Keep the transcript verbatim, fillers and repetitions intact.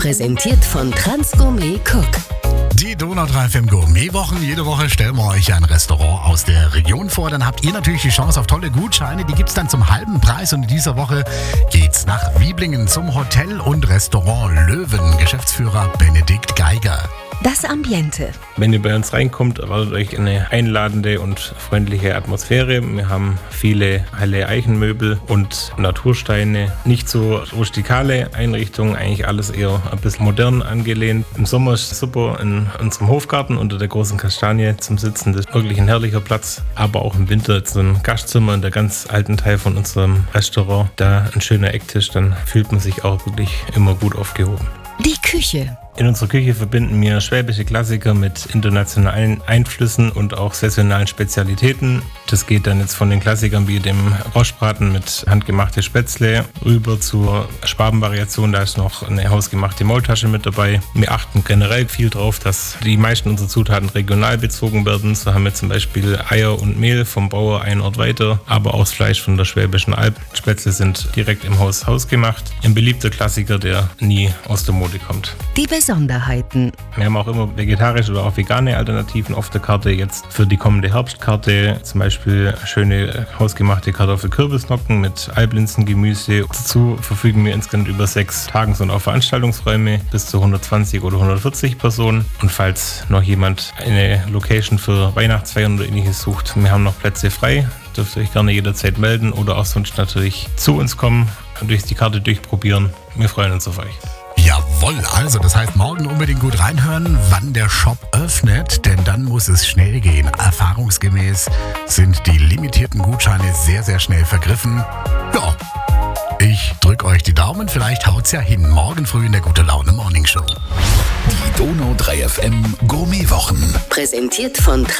Präsentiert von Transgourmet Cook. Die Donau drei F M Gourmet-Wochen. Jede Woche stellen wir euch ein Restaurant aus der Region vor. Dann habt ihr natürlich die Chance auf tolle Gutscheine. Die gibt's dann zum halben Preis. Und in dieser Woche geht's nach Wieblingen zum Hotel und Restaurant Löwen. Geschäftsführer Benedikt Geiger. Das Ambiente. Wenn ihr bei uns reinkommt, erwartet euch eine einladende und freundliche Atmosphäre. Wir haben viele helle Eichenmöbel und Natursteine. Nicht so rustikale Einrichtungen, eigentlich alles eher ein bisschen modern angelehnt. Im Sommer ist es super in unserem Hofgarten unter der großen Kastanie zum Sitzen. Das ist wirklich ein herrlicher Platz. Aber auch im Winter so ein Gastzimmer in der ganz alten Teil von unserem Restaurant. Da ein schöner Ecktisch, dann fühlt man sich auch wirklich immer gut aufgehoben. Die Küche. In unserer Küche verbinden wir schwäbische Klassiker mit internationalen Einflüssen und auch saisonalen Spezialitäten. Das geht dann jetzt von den Klassikern wie dem Rostbraten mit handgemachte Spätzle rüber zur Schwabenvariation. Da ist noch eine hausgemachte Maultasche mit dabei. Wir achten generell viel drauf, dass die meisten unserer Zutaten regional bezogen werden. So haben wir zum Beispiel Eier und Mehl vom Bauer einen Ort weiter, aber auch das Fleisch von der Schwäbischen Alb. Spätzle sind direkt im Haus hausgemacht. Ein beliebter Klassiker, der nie aus der Mode kommt. Die Besonderheiten. Wir haben auch immer vegetarische oder auch vegane Alternativen auf der Karte. Jetzt für die kommende Herbstkarte zum Beispiel schöne hausgemachte Kartoffel-Kürbisnocken mit Alblinsengemüse. Dazu verfügen wir insgesamt über sechs Tagens- und auch Veranstaltungsräume bis zu hundertzwanzig oder hundertvierzig Personen. Und falls noch jemand eine Location für Weihnachtsfeiern oder ähnliches sucht, wir haben noch Plätze frei. Dürft ihr euch gerne jederzeit melden oder auch sonst natürlich zu uns kommen und durch die Karte durchprobieren. Wir freuen uns auf euch. Jawohl, also das heißt morgen unbedingt gut reinhören, wann der Shop öffnet, denn dann muss es schnell gehen. Erfahrungsgemäß sind die limitierten Gutscheine sehr, sehr schnell vergriffen. Ja, ich drücke euch die Daumen, vielleicht haut's ja hin. Morgen früh in der Gute Laune Morning Show. Die Donau drei F M Gourmet-Wochen. Präsentiert von